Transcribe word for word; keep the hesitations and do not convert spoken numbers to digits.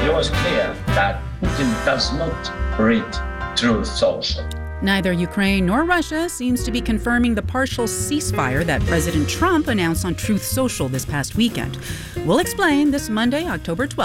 It was clear that Putin does not read Truth Social. Neither Ukraine nor Russia seems to be confirming the partial ceasefire that President Trump announced on Truth Social this past weekend. We'll explain this Monday, October twelfth.